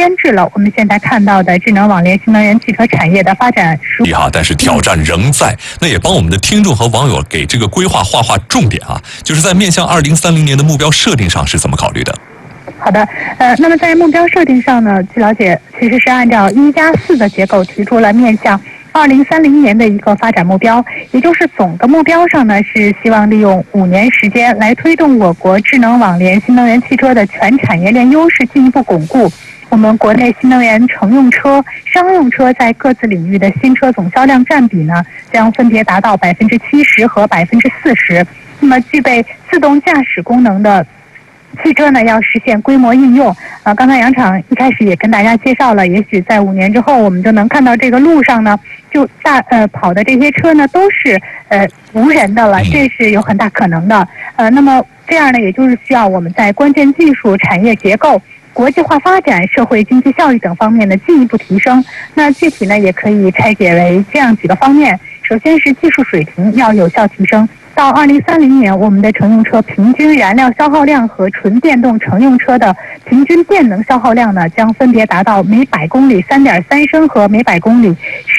编制了我们现在看到的智能网联新能源汽车产业的发展实哈，但是挑战仍在。那也帮我们的听众和网友给这个规划画重点啊，就是在面向2030年的目标设定上是怎么考虑的？ 好的，那么在目标设定上呢，据了解，其实是按照1+4的结构提出了面向2030年的一个发展目标，也就是总的目标上呢，是希望利用5年时间来推动我国智能网联新能源汽车的全产业链优势进一步巩固。我们国内新能源乘用车、商用车在各自领域的新车总销量占比呢，将分别达到70%和40%。那么具备自动驾驶功能的汽车呢，要实现规模应用。刚才杨厂一开始也跟大家介绍了，也许在5年之后，我们就能看到这个路上呢，就跑的这些车呢，都是无人的了，这是有很大可能的。那么这样呢，也就是需要我们在关键技术、产业结构、国际化发展、社会经济效益等方面的进一步提升。那具体呢，也可以拆解为这样几个方面。首先是技术水平要有效提升。到2030年，我们的乘用车平均燃料消耗量和纯电动乘用车的平均电能消耗量呢，将分别达到每100公里3.3升和每100公里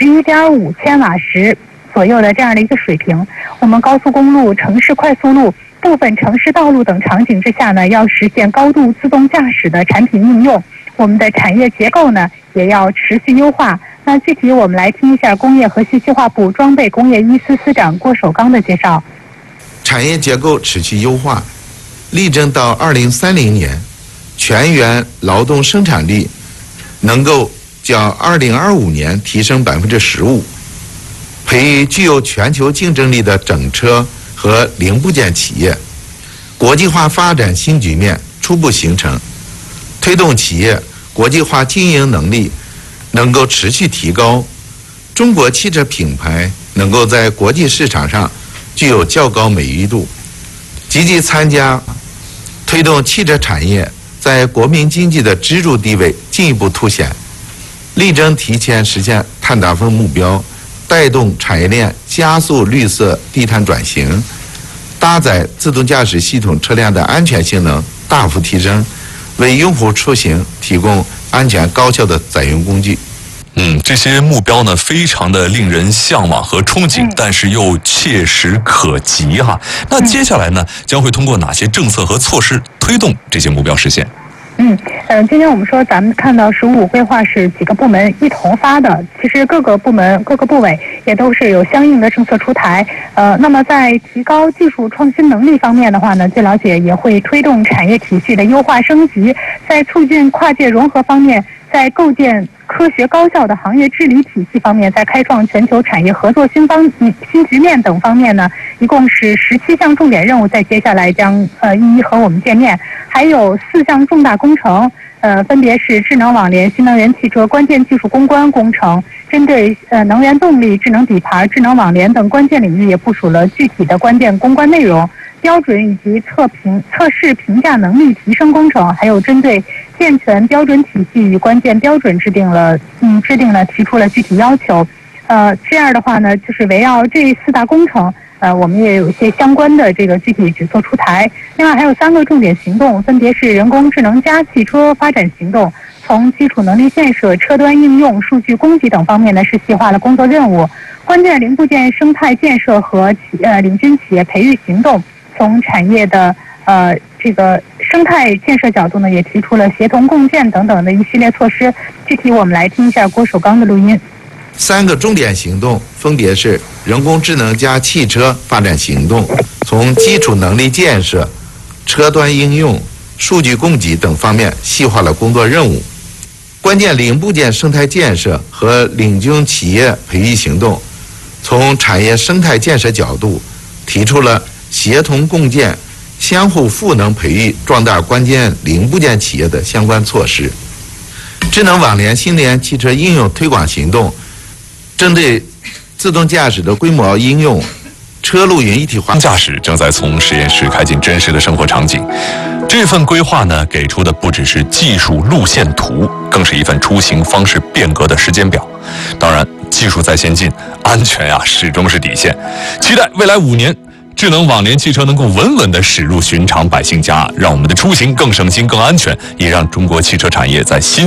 11.5千瓦时左右的这样的一个水平。我们高速公路、城市快速路、部分城市道路等场景之下呢，要实现高度自动驾驶的产品应用。我们的产业结构呢，也要持续优化。那具体我们来听一下工业和信息化部装备工业一司司长郭守刚的介绍。 产业结构持续优化，力争到2030年，全员劳动生产力能够较2025年提升15%，培育具有全球竞争力的整车和零部件企业，国际化发展新局面初步形成，推动企业国际化经营能力能够持续提高，中国汽车品牌能够在国际市场上具有较高美誉度，积极参加推动汽车产业在国民经济的支柱地位进一步凸显，力争提前实现碳达峰目标，带动产业链加速绿色低碳转型，搭载自动驾驶系统车辆的安全性能大幅提升，为用户出行提供安全高效的载运工具。 这些目标呢，非常的令人向往和憧憬，但是又切实可及哈。那接下来呢，将会通过哪些政策和措施推动这些目标实现？ 今天我们说咱们看到15规划是几个部门一同发的，其实各个部门、各个部委也都是有相应的政策出台。那么在提高技术创新能力方面的话呢，据了解也会推动产业体系的优化升级，在促进跨界融合方面，在构建科学高效的行业治理体系方面，在开创全球产业合作新局面等方面呢，一共是17项重点任务，在接下来将一一和我们见面。还有4项重大工程，分别是智能网联新能源汽车关键技术攻关工程，针对能源动力、智能底盘、智能网联等关键领域也部署了具体的关键攻关内容、标准以及测试评价能力提升工程，还有针对健全标准体系与关键标准制定了提出了具体要求。这样的话呢，就是围绕这4大工程，我们也有一些相关的这个具体举措出台。另外还有3个重点行动，分别是人工智能加汽车发展行动，从基础能力建设、车端应用、数据供给等方面呢，是细化了工作任务；关键零部件生态建设和领军企业培育行动，从产业的这个生态建设角度呢，也提出了协同共建等等的一系列措施。具体我们来听一下郭守刚的录音。 3个重点行动分别是人工智能加汽车发展行动，从基础能力建设、车端应用、数据供给等方面细化了工作任务；关键零部件生态建设和领军企业培育行动，从产业生态建设角度提出了协同共建、相互赋能培育壮大关键零部件企业的相关措施；智能网联新能源汽车应用推广行动，针对自动驾驶的规模应用、车路云一体化驾驶正在从实验室开进真实的生活场景。这份规划呢，给出的不只是技术路线图，更是一份出行方式变革的时间表。当然，技术再先进，安全始终是底线。期待未来5年，智能网联汽车能够稳稳地驶入寻常百姓家，让我们的出行更省心、更安全，也让中国汽车产业在新